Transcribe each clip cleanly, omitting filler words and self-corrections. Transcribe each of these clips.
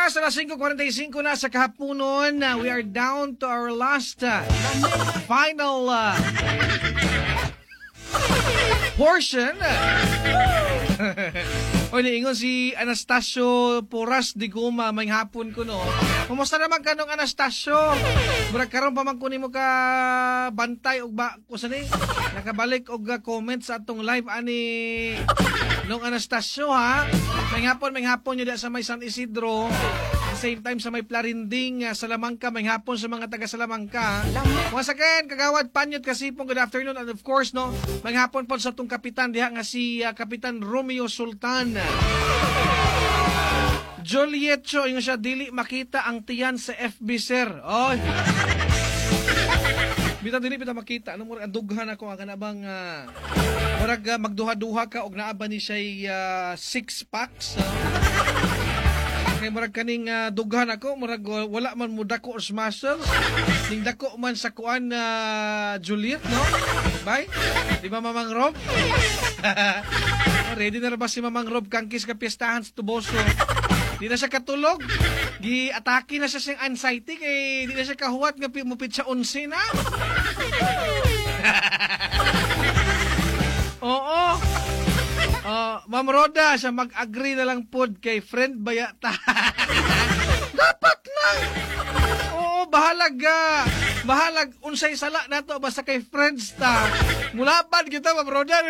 Oras na 5:45 na sa kahaponon. We are down to our last final portion. O niingon si Anastasio Porras di Guma may hapon ko no. Kumusta naman ka nung Anastasio? Murag karon pa man kunin mo ka bantay og ba kusa ni nakabalik og comment sa atong live ani nung Anastasio ha. May hapon yun sa may San Isidro. Same time sa may Clarinding, Salamanca, may hapon sa mga taga Salamanca. Once again, kagawad Panyot Kasipong, good afternoon. And of course, no, may hapon po sa itong kapitan, diha nga si Kapitan Romeo Sultan. Juliet Cho, yung siya, dili makita ang tiyan sa FB, sir. Oy. Bita dili bita makita. Ano mo, adughan ako, ang kanabang, murag magduha-duha ka, og naaba ni siya 6 packs. Kay murag kaning dughan ako, murag wala man mo dako os muscles. Ning dako man sa kuan Juliet, no? Bye. Di ba Mamang Rob? Ready na ba si Mamang Rob kangkis ka piyestahan sa Tuboso? Di na siya katulog. Gi-atake na siya siyang anxiety kay di na siya kahuwat nga mupit sa 11 na. Oo. Ma'am Roda, siya mag-agree na lang pod kay friend bayata. Dapat lang. Oo, bahalag unsay sala nato basta kay friends ta. Mulaban kita Ma'am Roda.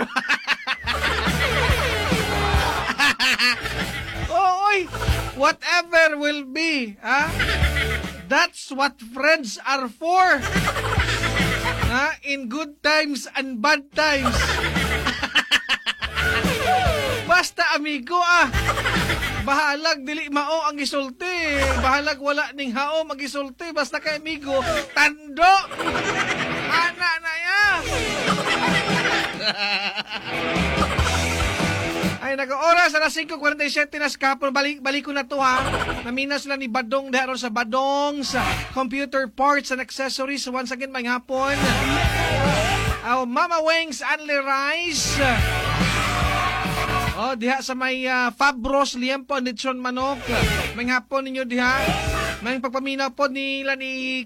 Oy, whatever will be, ha? That's what friends are for. Ha? In good times and bad times. Basta amigo bahalag dili mao ang gisulti, bahalag wala ning hao magisulti, basta kay amigo tando ana na ya. Ay nag-oras alas 5:47 na skapon, balik ko na to ha. Naminas lang ni Badong daron sa Badong sa computer parts and accessories once again may hapon. Mama Wings Only Rice. Diha sa may Fabros Liempo Nitson Manok. May hapon ninyo diha. May pagpaminaw po nila ni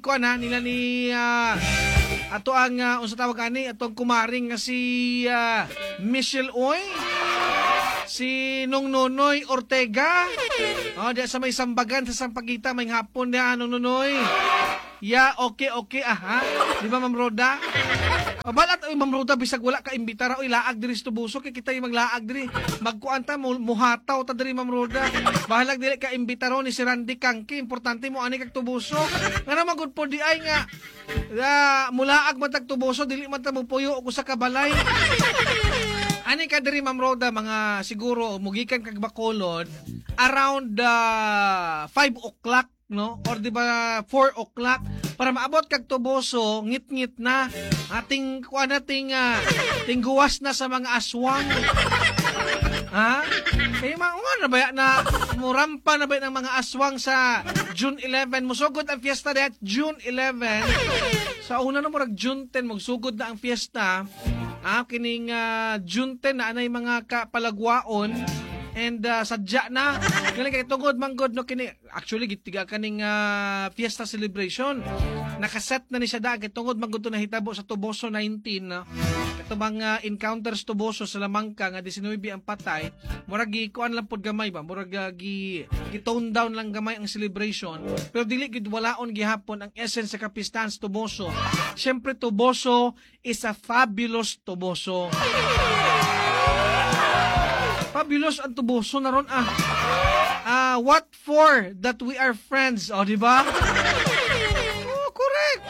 ato ang unsa tawag ani atong kumaring nga si Michelle Oy. Si Nung Nonoy Ortega. Diha sa may Sambagan sa Sampaguita may hapon diha Nung Nonoy. Okay ha. Di ba Ma'am Roda? Balat ay Ma'am Roda bisag wala ka imbitara o ilaag diri sa Tubuso kay kita yung maglaag diri. Magkuanta muhataw ta diri Ma'am Roda. Bahalag dili ka imbitaro ni si Randy Kangki. Importante mo ani kag Tubuso. Nga naman gud po di ay nga mulaag man tag Tubuso dili man ta mupuyo og sa kabalay. Ani ka diri Ma'am Roda mga siguro mugikan kag Bacolod around 5 o'clock no or di ba 4 o'clock para maabot kag Tuboso ngit-ngit na ating tingguwas na sa mga aswang. Ha? Kaya na ba na murampa na ba ng mga aswang sa June 11? Musugod ang fiesta dahil June 11. Sa una na murag June 10 magsugod na ang fiesta. Kining June 10 na anay mga kapalagwaon. And sadya na galing kay tungod manggod no kini actually gitiga kaning fiesta celebration nakaset na ni siya da kay tungod manggod to nahitabo sa Tuboso 19 ito mga encounters Tuboso sa Lamangka nga 19 ang patay murag gikuan lang pod gamay ba murag gi-tone down lang gamay ang celebration pero dili gid walaon gihapon ang essence sa kapistahan sa Tuboso. Syempre Tuboso is a fabulous Tuboso. Fabulous ang Tuboso na ron what for that we are friends, di ba? Correct.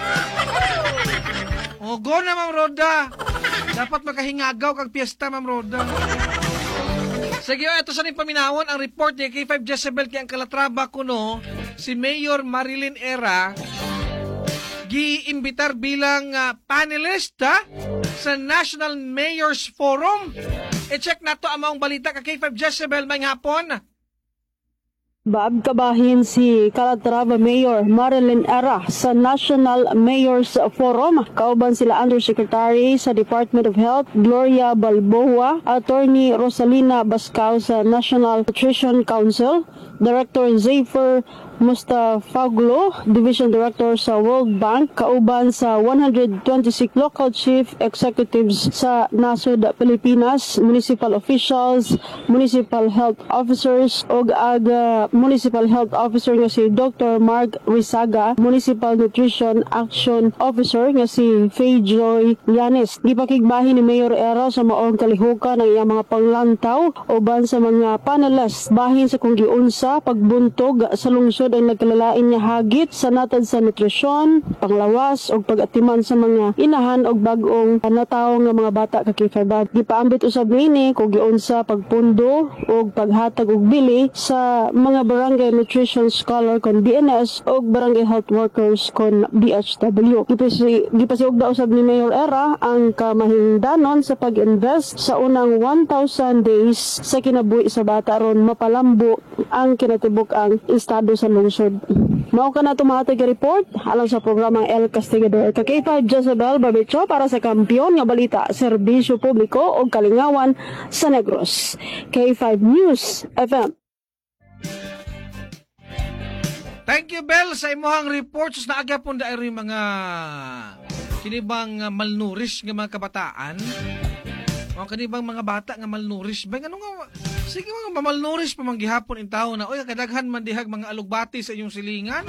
Go na Ma'am Roda. Dapat makahingagaw kag piyesta Ma'am Roda. Sige, ito sa ning paminawon ang report ni K5 Jezebel kay ang Calatrava kuno si Mayor Marilyn Era gi-imbitar bilang panelista sa National Mayors Forum. I-check na to ang mga balita ka K5 Jezebel may hapon. Baab kabahin si Calatrava Mayor Marilyn Era sa National Mayors Forum. Kauban sila Undersecretary sa Department of Health Gloria Balboa, Attorney Rosalina Bascao sa National Nutrition Council, Director Zafir Mustafaglo, Division Director sa World Bank, kauban sa 126 local chief executives sa nasod Pilipinas, municipal officials, municipal health officers, ug municipal health officer nga si Dr. Mark Risaga, municipal nutrition action officer nga si Faye Joy Yanes. Gipakigbahin ni Mayor Era sa maong kalihukan ng iyang mga panglantaw uban sa mga panelists bahin sa kung giunsa pagbuntog sa lungsod ang nagkalalain niya hagit sa natad sa nutrisyon, panglawas o pag-atiman sa mga inahan o bagong nataw nga mga bata kakifabad. Gipaambit usab nini kung giunsa pagpundo o paghatag og bili sa mga barangay nutrition scholar kon BNS o barangay health workers kon BHW. Gipasiugda usab ni Mayor Era ang kamahingdanon sa pag-invest sa unang 1,000 days sa kinabuhi sa bata aron mapalambo ang kinatibuk-ang estado sa lungsod. Mao ka na tumatay ka report alang sa programang El Castigador. K5 Jezebel Barbecho para sa kampiyon nga balita, serbisyo publiko o kalingawan sa Negros. K5 News FM. Thank you, Bel, sa imuhang reports na agapon dairi mga kinibang malnourished nga mga kabataan. O kanibang mga bata nga malnourished. Ba ano nga sige mga malnourished pa manggihapon in tao na oy kadaghan man dihag mga alugbati sa inyong silingan.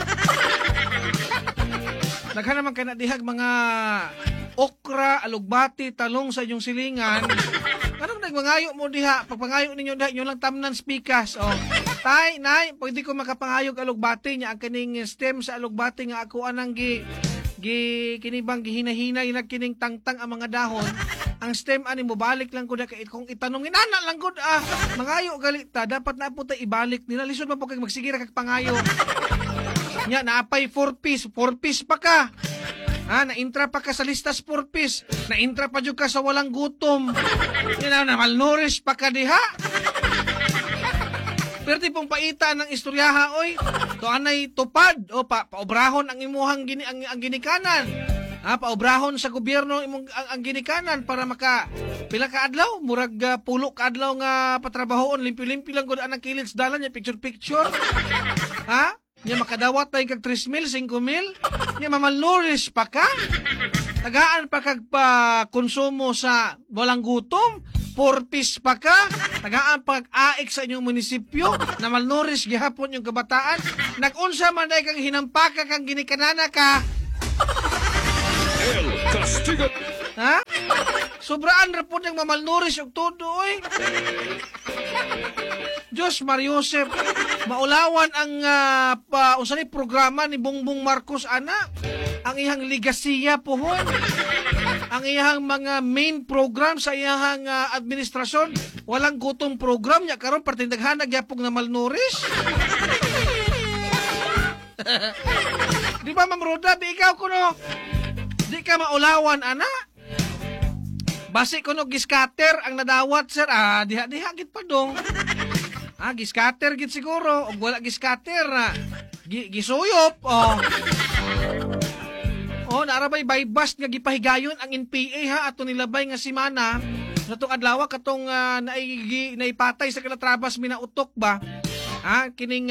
Daghan naman kay dihag mga okra, alugbati, talong sa inyong silingan. Anong nagmangayo mo diha? Pagpangayo ninyo diha inyo lang tamnan spikas. O tay, nay, pwede ko makapangayog alugbati niya ang kaning stem sa alugbati nga ako anang kinibang gihinahinay na kining tangtang ang mga dahon. Ang stem ani mo balik lang ko na kung itanongin ana lang gud mangayo galita dapat na po ibalik nila lisod man po kay magsigira kag pangayo. Nya naapay 4 piece pa ka. Na-intra pa ka sa listas 4 piece. Na-intra pa jud ka sa walang gutom. Yan na malnourished pa ka diha. Pero pong paita ng istoryaha oy. To anay tupad o paobrahon ang imuhang ang ginikanan. Paobrahon sa gobyerno imong ang ginikanan para maka pila ka adlaw murag pulo ka adlaw nga patrabahoon limpi-limpi lang gud anang kilid sa dalan nya picture. Nya makadawat tay kag 3,000, 5,000. Nya mamalnourished pa ka. Tagaan pa kag konsumo sa walang gutom. 4 piece pa ka. Tagaan pa kag aik sa inyong munisipyo na malnourished gihapon yung kabataan. Nag-unsa man day kang hinampaka kang ginikanana ka. El Castigo. Sobraan ra po yung mamalnourished og todo oy. Diyos Mariosep, maulawan ang unsa ni programa ni Bongbong Marcos ana. Ang iyang legasiya pohon. Ang iyang mga main program sa iyang administrasyon, walang gutom program niya karon partindaghan nagyapog na malnourished. Di ba Ma'am Roda, di ikaw kuno? Di ka maulawan ana? Basi kuno giskater ang nadawat sir. Diha gid pa dong. Giskater gid siguro og wala giskater gisuyop naarabay by bus nga gipahigayon ang NPA ato nilabay nga simana sa tong adlaw katong naipatay sa Calatrava minautok ba kining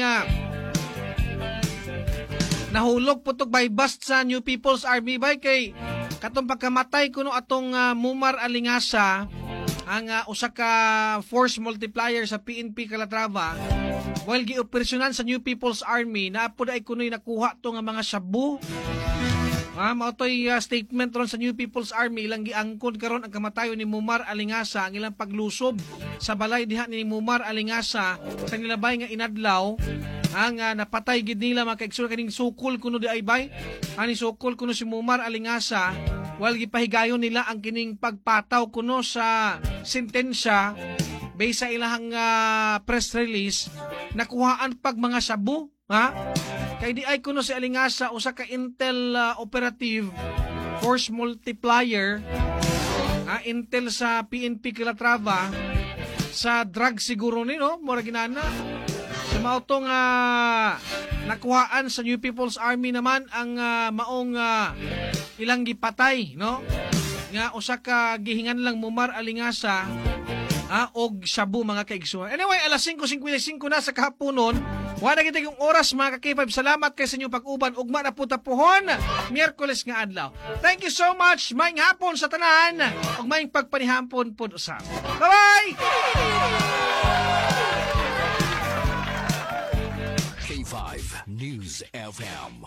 nahulog putok by bus sa New People's Army by kay katong pagkamatay kuno atong Mumar Alingasa ang usa ka force multiplier sa PNP Calatrava while gioperasyonan sa New People's Army naapod ay kunoy nakuha to nga mga shabu. Mao toy statement ron sa New People's Army ilang giangkon karon ang kamatayon ni Mumar Alingasa ang ilang paglusob sa balay diha ni Mumar Alingasa sa nilabay nga inadlaw ang napatay gid nila makaigsoon kaning sukol kuno di ay bay ani sukol kuno si Mumar Alingasa while gipahigayon nila ang kining pagpataw kuno sa sentensya based sa ilang press release nakuhaan pag mga shabu kay di ay kuno si Alingasa usa ka intel operative force multiplier intel sa PNP Calatrava sa drug siguro ni no mura ginana sa mao tong nakuhaan sa New People's Army naman ang maong ilang gipatay, no? Nga usa ka gihingan lang mumar alingasa og shabu mga kaigsuhan. Anyway, alas 5:55 na sa kahaponon. Wala kita yung oras mga ka-K5. Salamat kay sa inyong pag-uban. Ugma na po tapuhon. Miyerkules nga adlaw. Thank you so much. Maing hapon sa tanan. Ug maing pagpanihampon po usap. Bye-bye! K5 News FM.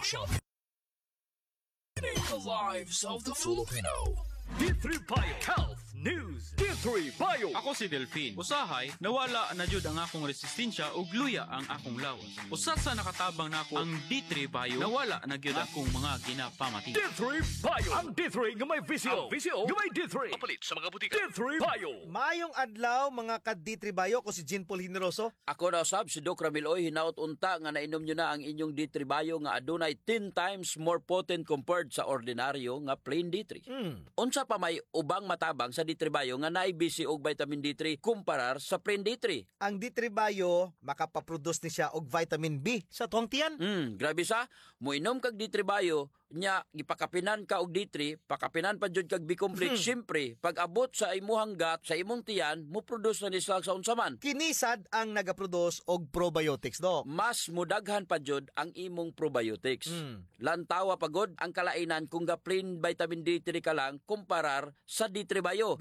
The lives of the Filipino. D3 Bio Health News. D3 Bio. Ako si Delphine. Usahay, nawala na jud ang akong resistensya ug luya ang akong lawas. Usa sa nakatabang nako ang D3 Bio, nawala na gyud akong mga ginapamati. D3 Bio. Ang D3 nga may visio. Ang visio nga may D3. Kapalit sa mga butika. D3 Bio. Mayong adlaw mga ka-D3 Bio, ko si Jean Paul Generoso. Ako na usab si Doc Ramiloy, hinaut unta nga nainom nyo na ang inyong D3 Bio nga adunay 10 times more potent compared sa ordinaryo nga plain D3. Unsa pa may ubang matabang sa D3 Bio nga naay BC og vitamin D3 kumparar sa plain D3. Ang D3 Bio makapaproduce ni siya og vitamin B sa tuwang tiyan. Grabe sa, muinom kag D3 Bio nya gipakapinan ka og D3, pakapinan pa jud kag B-complex. Syempre, pag abot sa imuhang gut, sa imong tiyan, mo produce na ni sa unsa man. Kinisad ang nagaproduce og probiotics, Doc. Mas mudaghan pa jud ang imong probiotics. Lantawa pagod ang kalainan kung ga plain vitamin D3 ka lang kumparar sa D3 Bio.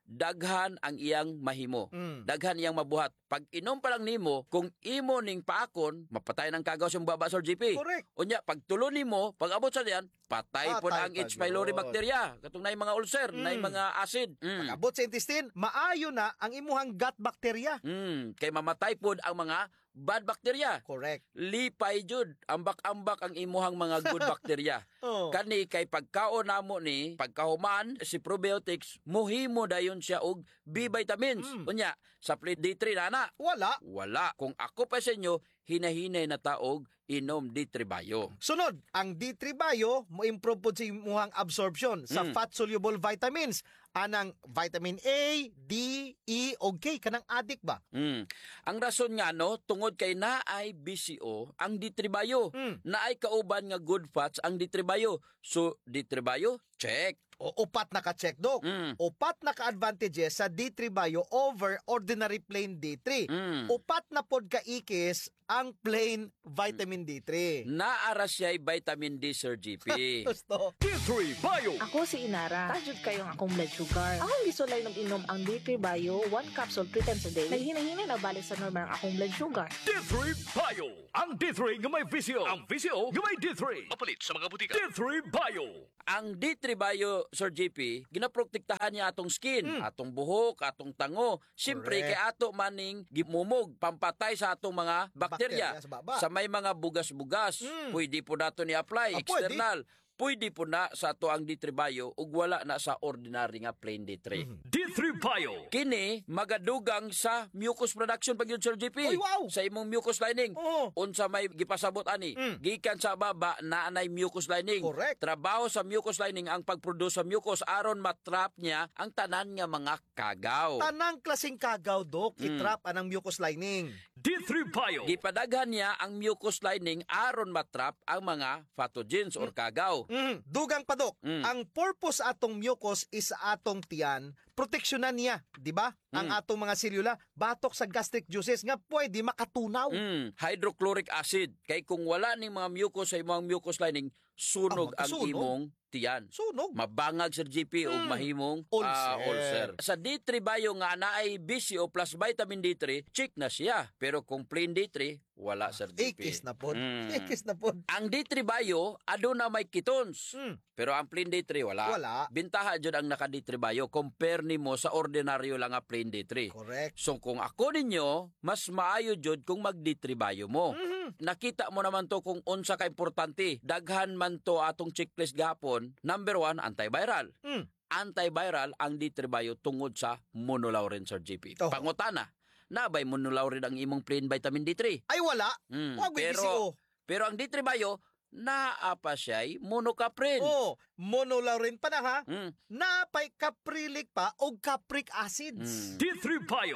Daghan ang iyang mahimo. Daghan iyang mabuhat. Pag inom pa lang nimo, kung imo ning paakon, mapatay ng kagaw sa baba, Sir GP. Correct. Unya, pag tulo nimo, pag abot sa diyan, patay po na ang H. pylori bacteria. Katong na mga ulcer, na mga acid. Pag abot sa intestine, maayo na ang imuhang gut bacteria. Kay mamatay po ang mga bad bacteria. Correct. Lipay jud, ambak-ambak ang imuhang mga good bacteria. Kani kay pagkaon namo ni, pagkahuman si probiotics, muhimo dayon siya og B vitamins. Unya, sa plain D3 na wala. Kung ako pa sa inyo, hinahinay na taog inom D3 Bio. Sunod, ang D3 Bio mo improve po sa imuhang absorption sa fat-soluble vitamins. Anang vitamin A, D, E, o K. Kanang adik ba? Ang rason nga tungod kay naay BCO ang D3 Bio. Naay kauban nga good fats ang D3 Bio. So, D3 Bio, check. O upat na ka-check, Doc. Upat na ka-advantages sa D3 Bio over ordinary plain D3. Upat na pod ka-ikis ang plain vitamin D3. Naara siya'y vitamin D, Sir GP. Gusto. D3 Bio. Ako si Inara. Tajud kayong akong blood sugar. Akong gisulay ng inom ang D3 Bio, 1 capsule 3 times a day. Naghinay-hinay na balik sa normal ang akong blood sugar. D3 Bio. Ang D3 nga may visio. Ang visio nga may D3. Kapalit sa mga butika. D3 Bio. Ang D3 Bio, Sir JP, ginaprotektahan niya atong skin, atong buhok, atong tango. Siyempre, kay ato maning gimumog, pampatay sa atong mga bakterya. Sa may mga bugas-bugas, pwede po nato ni-apply, external. Pwede po na sa ato ang D3 Bio ug wala na sa ordinary nga plain D3. D3 Bio. Kini magadugang sa mucus production pag yun, Sir JP. Ay, wow! Sa imong mucus lining. Unsa may gipasabot ani? Gikan sa baba na anay mucus lining. Correct. Trabaho sa mucus lining ang pagproduce sa mucus aron matrap niya ang tanan nga mga kagaw. Tanang klaseng kagaw, Doc, itrap anang mucus lining. D3 Bio. Gipadaghan niya ang mucus lining aron matrap ang mga pathogens or kagaw. Dugang pa, Doc. Ang purpose atong mucus is atong tiyan, proteksyonan niya, di ba? Ang atong mga selula, batok sa gastric juices nga pwede makatunaw. Hydrochloric acid. Kay kung wala ning mga mucus sa imong mucus lining, sunog ang magkasunog. imong tiyan. Sunog. Mabangag, Sir GP, o mahimong ulcer. Sa D3 Bio nga naay BCO plus vitamin D3, check na siya. Pero kung plain D3, wala, Sir GP. Ikis na po. Ikis na po. Ang D3 Bio, aduna may ketones. Pero ang plain D3, wala. Wala. Bintaha dyan ang naka D3 Bio, compare nimo sa ordinaryo lang nga plain D3. Correct. So kung ako ninyo, mas maayo jud kung mag D3 Bio mo. Nakita mo naman to kung unsa ka importante. Daghan man to atong checklist gapon. Number 1, antiviral. Antiviral ang D3 Bio tungod sa monolaurin, Sir GP. Oh. Pangutana, nabay monolaurin ang imong plain vitamin D3? Ay, wala. Wag Pero ang D3 Bio, naapa siya'y monocaprin. Monolaurin pa na ha. Napay caprylic pa o capric acids. D3 Bio.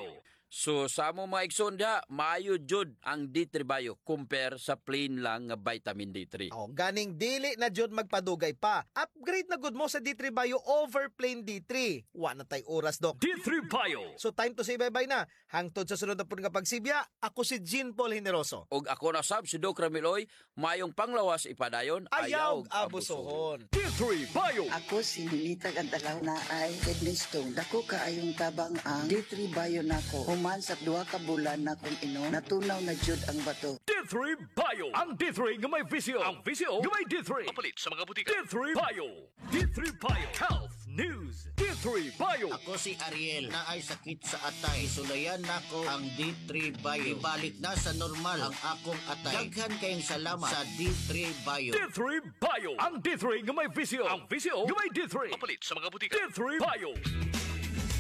So sa among mga igsoon diha, maayo jud ang D3 Bio compare sa plain lang nga vitamin D3. Oh, ganing dili na jud magpadugay pa. Upgrade na gud mo sa D3 Bio over plain D3. Wa na tay oras, Dok. D3 Bio. So time to say bye-bye na. Hangtod sa sunod na pud nga pagsibya, ako si Jean Paul Generoso. Og ako na sab si Doc Ramiloy, mayong panglawas ipadayon, Ayaw abusohon. D3 Bio. Ako si Ninita Gandalaw na ay kidney stone. Dako kaayong tabang ang D3 Bio nako. Human sa 2 ka bulan na kung inom, natunaw na jud ang bato. D3 Bio. Ang D3 nga may visyo. Ang visyo nga may D3. Mapalit sa mga butika. D3 Bio. D3 Bio. Health News. D3 Bio. Ako si Ariel na ay sakit sa atay. Sulayan nako ang D3 Bio. Ibalik na sa normal ang akong atay. Daghan kayong salamat sa D3 Bio. D3 Bio. Ang D3 nga may visyo. Ang visyo nga may D3. Mapalit sa mga butika. D3 Bio.